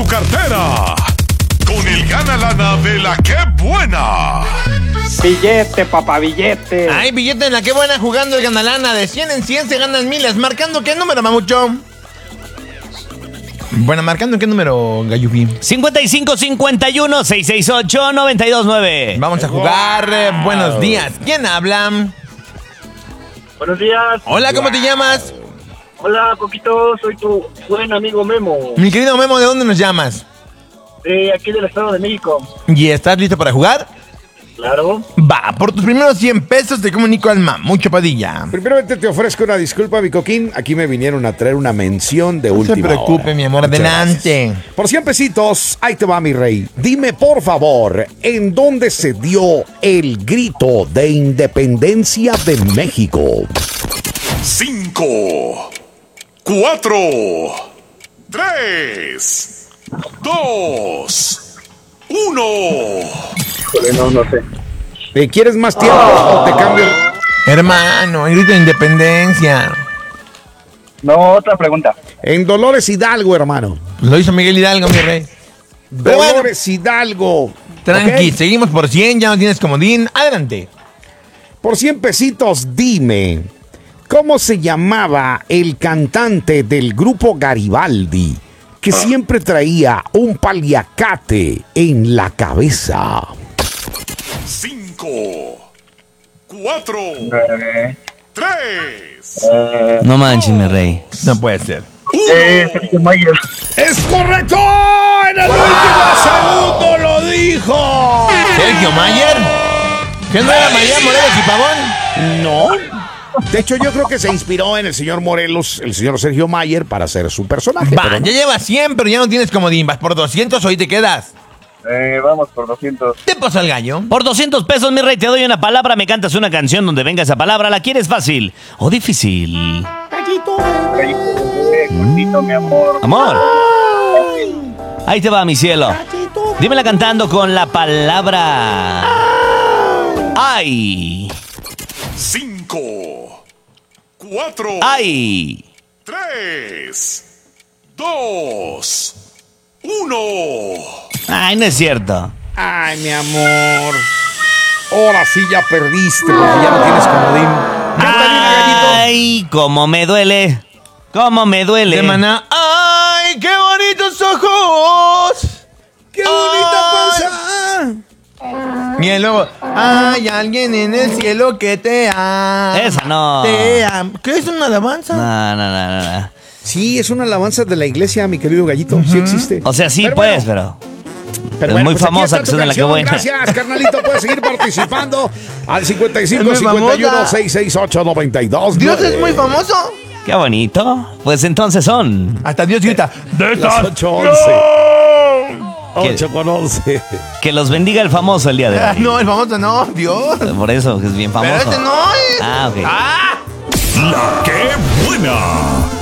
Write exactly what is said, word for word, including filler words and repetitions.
cartera con el gana lana de la que buena. Billete, papá, billete. Ay, billete en la que buena jugando el ganalana. De cien en cien se ganan miles. ¿Marcando qué número, mamucho? Bueno, ¿marcando qué número, Gayupi? cincuenta y cinco cincuenta y uno seiscientos sesenta y ocho noventa y dos nueve. Vamos a jugar. Eh, buenos días. ¿Quién habla? Buenos días. Hola, ¿cómo te llamas? Hola, Coquito, soy tu buen amigo Memo. Mi querido Memo, ¿de dónde nos llamas? De aquí del Estado de México. ¿Y estás listo para jugar? Claro. Va, por tus primeros cien pesos te comunico al Mamucho Padilla. Primeramente te ofrezco una disculpa, mi coquín. Aquí me vinieron a traer una mención de No se última preocupe, hora. mi amor, Muchas adelante. gracias. Por cien pesitos, ahí te va, mi rey. Dime, por favor, ¿en dónde se dio el grito de independencia de México? Cinco, cuatro, tres, dos, uno. No, no sé. ¿Te quieres más tiempo o te cambio? Hermano, el grito de independencia. No, otra pregunta. En Dolores Hidalgo, hermano. Lo hizo Miguel Hidalgo, mi rey. Pero bueno, Dolores Hidalgo. tranqui, ¿Ok? seguimos por cien, ya no tienes comodín. Adelante. Por cien pesitos, dime, ¿cómo se llamaba el cantante del grupo Garibaldi que siempre traía un paliacate en la cabeza? Cinco, cuatro, Eh, tres, eh, No manches, mi rey. No puede ser. eh, Sergio Mayer. ¡Es correcto! ¡En el último segundo lo dijo! ¿Sergio Mayer? ¿Qué no era María Morelos y Pavón? No. De hecho, yo creo que se inspiró en el señor Morelos, el señor Sergio Mayer, para hacer su personaje. Va, pero no. ya llevas cien, pero ya no tienes comodín. Vas por doscientos, hoy te quedas. Eh, vamos por doscientos. ¿Te pasó el gallo? Por doscientos pesos, mi rey, te doy una palabra, me cantas una canción donde venga esa palabra. ¿La quieres fácil o difícil? Eh, Cortito, mi amor. Amor. Ahí te va, mi cielo. Dímela cantando con la palabra. ¡Ay! cinco, cuatro, ¡Ay! tres, dos, uno. Ay, no es cierto. Ay, mi amor. Ahora sí ya perdiste porque ya no tienes comodín. Cántale, gallito. ¡Ay! ¡Cómo me duele! ¡Cómo me duele! De Maná. ¡Ay, qué bonitos ojos! ¡Qué bonita Ay. panza! Y luego, hay alguien en el cielo que te ama. Esa no. Te ama. ¿Qué es una alabanza? No, no, no, no, no. Sí, es una alabanza de la iglesia, mi querido gallito. Sí existe. O sea, sí, Pero pues, bueno, pero... pero es bueno, muy pues aquí famosa está que tu suena la que canción. buena. Gracias, carnalito. Puedes seguir participando al cincuenta y cinco, Es muy cincuenta y uno, famosa. seiscientos sesenta y ocho, noventa y dos. Dios es muy famoso. ¡Qué bonito! Pues entonces son... Hasta Dios grita. De Las estas- ocho once. ¿Qué? ocho con once. Que los bendiga el famoso el día de Ah, hoy. No, el famoso no, Dios. Por eso, que es bien famoso. Pero este no es. Ah, ok. Ah. La que buena.